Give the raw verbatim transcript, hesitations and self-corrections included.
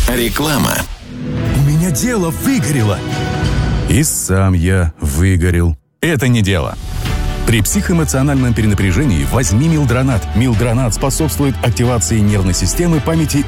Реклама. У меня дело выгорело. И сам я выгорел. Это не дело. При психоэмоциональном перенапряжении возьми Милдронат. Милдронат способствует активации нервной системы, памяти